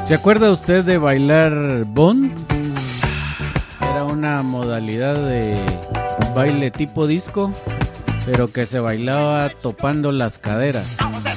¿Se acuerda usted de bailar Bond? Era una modalidad de baile tipo disco, pero que se bailaba topando las caderas.